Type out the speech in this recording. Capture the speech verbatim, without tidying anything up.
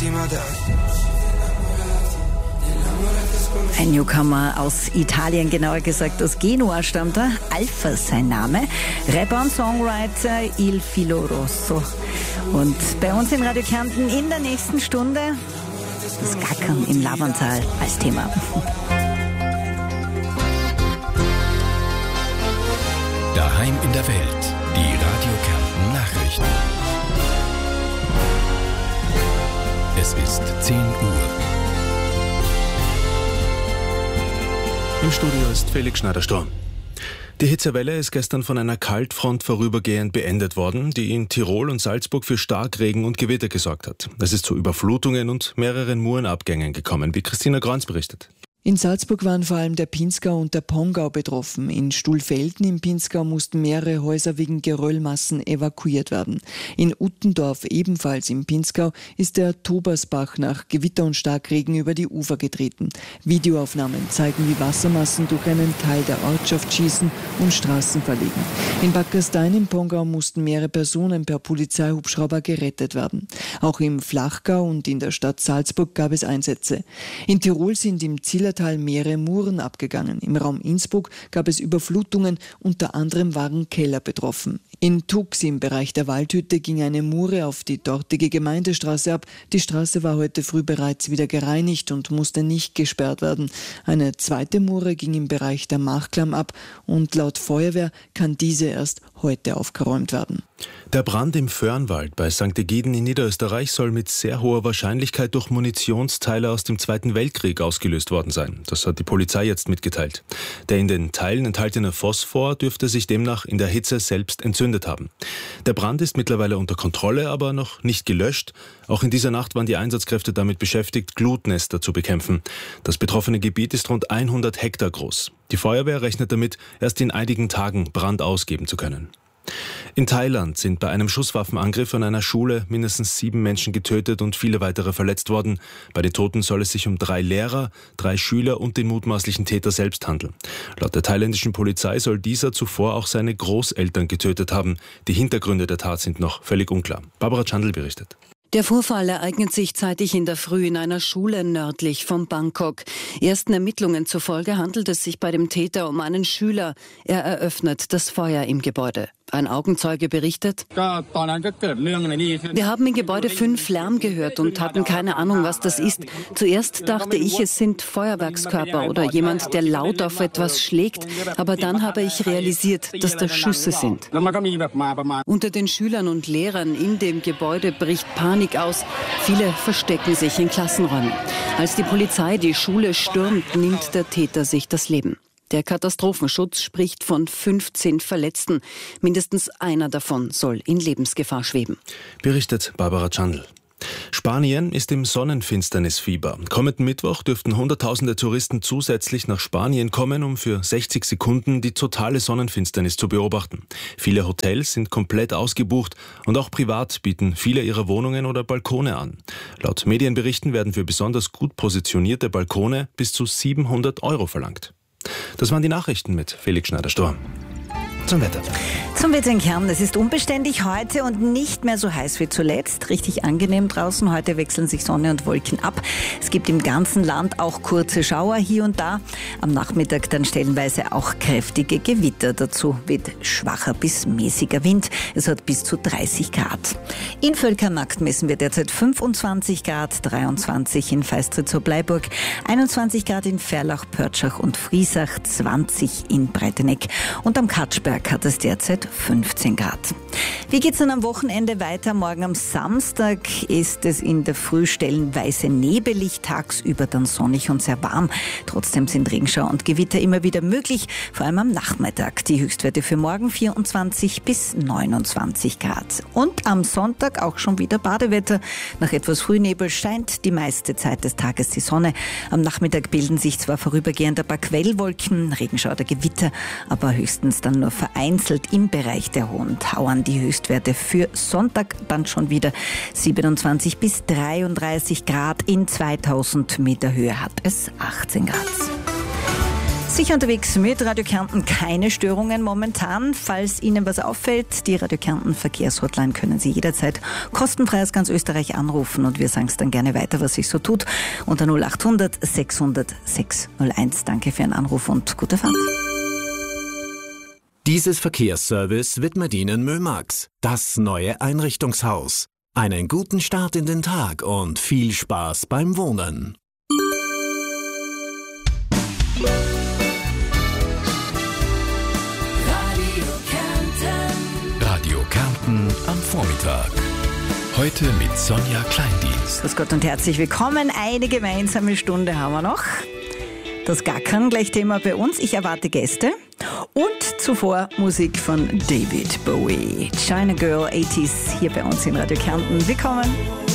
Ein Newcomer aus Italien, genauer gesagt aus Genua stammt er. Alpha sein Name. Rapper und Songwriter Il Filo Rosso. Und bei uns in Radio Kärnten in der nächsten Stunde das Gackern im Laverntal als Thema. Daheim in der Welt. Die Radio Kärnten Nachrichten. Es ist zehn Uhr. Im Studio ist Felix Schneider-Sturm. Die Hitzewelle ist gestern von einer Kaltfront vorübergehend beendet worden, die in Tirol und Salzburg für Starkregen und Gewitter gesorgt hat. Es ist zu Überflutungen und mehreren Murenabgängen gekommen, wie Christina Grons berichtet. In Salzburg waren vor allem der Pinzgau und der Pongau betroffen. In Stuhlfelden im Pinzgau mussten mehrere Häuser wegen Geröllmassen evakuiert werden. In Uttendorf, ebenfalls im Pinzgau, ist der Tobersbach nach Gewitter und Starkregen über die Ufer getreten. Videoaufnahmen zeigen, wie Wassermassen durch einen Teil der Ortschaft schießen und Straßen verlegen. In Bad Gastein im Pongau mussten mehrere Personen per Polizeihubschrauber gerettet werden. Auch im Flachgau und in der Stadt Salzburg gab es Einsätze. In Tirol sind im Zillertal mehrere Muren abgegangen. Im Raum Innsbruck gab es Überflutungen, unter anderem waren Keller betroffen. In Tux im Bereich der Waldhütte ging eine Mure auf die dortige Gemeindestraße ab. Die Straße war heute früh bereits wieder gereinigt und musste nicht gesperrt werden. Eine zweite Mure ging im Bereich der Machklamm ab und laut Feuerwehr kann diese erst heute aufgeräumt werden. Der Brand im Föhrnwald bei Sankt Egiden in Niederösterreich soll mit sehr hoher Wahrscheinlichkeit durch Munitionsteile aus dem Zweiten Weltkrieg ausgelöst worden sein. Das hat die Polizei jetzt mitgeteilt. Der in den Teilen enthaltene Phosphor dürfte sich demnach in der Hitze selbst entzündet haben. Der Brand ist mittlerweile unter Kontrolle, aber noch nicht gelöscht. Auch in dieser Nacht waren die Einsatzkräfte damit beschäftigt, Glutnester zu bekämpfen. Das betroffene Gebiet ist rund hundert Hektar groß. Die Feuerwehr rechnet damit, erst in einigen Tagen Brand ausgeben zu können. In Thailand sind bei einem Schusswaffenangriff an einer Schule mindestens sieben Menschen getötet und viele weitere verletzt worden. Bei den Toten soll es sich um drei Lehrer, drei Schüler und den mutmaßlichen Täter selbst handeln. Laut der thailändischen Polizei soll dieser zuvor auch seine Großeltern getötet haben. Die Hintergründe der Tat sind noch völlig unklar. Barbara Chandl berichtet. Der Vorfall ereignet sich zeitig in der Früh in einer Schule nördlich von Bangkok. Ersten Ermittlungen zufolge handelt es sich bei dem Täter um einen Schüler. Er eröffnet das Feuer im Gebäude. Ein Augenzeuge berichtet: Wir haben im Gebäude fünf Lärm gehört und hatten keine Ahnung, was das ist. Zuerst dachte ich, es sind Feuerwerkskörper oder jemand, der laut auf etwas schlägt. Aber dann habe ich realisiert, dass das Schüsse sind. Unter den Schülern und Lehrern in dem Gebäude bricht Panik aus. Viele verstecken sich in Klassenräumen. Als die Polizei die Schule stürmt, nimmt der Täter sich das Leben. Der Katastrophenschutz spricht von fünfzehn Verletzten. Mindestens einer davon soll in Lebensgefahr schweben. Berichtet Barbara Chandl. Spanien ist im Sonnenfinsternisfieber. Kommenden Mittwoch dürften Hunderttausende Touristen zusätzlich nach Spanien kommen, um für sechzig Sekunden die totale Sonnenfinsternis zu beobachten. Viele Hotels sind komplett ausgebucht und auch privat bieten viele ihre Wohnungen oder Balkone an. Laut Medienberichten werden für besonders gut positionierte Balkone bis zu siebenhundert Euro verlangt. Das waren die Nachrichten mit Felix Schneider-Sturm. Zum Wetter. Zum Wetter in Kärnten. Es ist unbeständig heute und nicht mehr so heiß wie zuletzt. Richtig angenehm draußen. Heute wechseln sich Sonne und Wolken ab. Es gibt im ganzen Land auch kurze Schauer hier und da. Am Nachmittag dann stellenweise auch kräftige Gewitter. Dazu weht schwacher bis mäßiger Wind. Es hat bis zu dreißig Grad. In Völkermarkt messen wir derzeit fünfundzwanzig Grad, dreiundzwanzig in Feistritz-Bleiburg, einundzwanzig Grad in Ferlach, Pörtschach und Friesach, zwanzig in Breiteneck und am Katschberg hat es derzeit fünfzehn Grad. Wie geht's dann am Wochenende weiter? Morgen am Samstag ist es in der Früh stellenweise nebelig, tagsüber dann sonnig und sehr warm. Trotzdem sind Regenschauer und Gewitter immer wieder möglich, vor allem am Nachmittag. Die Höchstwerte für morgen vierundzwanzig bis neunundzwanzig Grad. Und am Sonntag auch schon wieder Badewetter. Nach etwas Frühnebel scheint die meiste Zeit des Tages die Sonne. Am Nachmittag bilden sich zwar vorübergehend ein paar Quellwolken, Regenschauer oder Gewitter, aber höchstens dann nur vereinzelt im Bereich der hohen Tauern. Die Höchstwerte für Sonntag dann schon wieder siebenundzwanzig bis dreiunddreißig Grad. In zweitausend Meter Höhe hat es achtzehn Grad. Sicher unterwegs mit Radio Kärnten, keine Störungen momentan. Falls Ihnen was auffällt, die Radio Kärnten Verkehrshotline können Sie jederzeit kostenfrei aus ganz Österreich anrufen und wir sagen es dann gerne weiter, was sich so tut. Unter null acht hundert sechshundert sechshunderteins. Danke für Ihren Anruf und gute Fahrt. Dieses Verkehrsservice widmet Ihnen Mömax, das neue Einrichtungshaus. Einen guten Start in den Tag und viel Spaß beim Wohnen. Radio Kärnten am Vormittag. Heute mit Sonja Kleindienst. Grüß Gott und herzlich willkommen. Eine gemeinsame Stunde haben wir noch. Das Gackern, gleich Thema bei uns. Ich erwarte Gäste. Und zuvor Musik von David Bowie. China Girl achtziger hier bei uns in Radio Kärnten. Willkommen.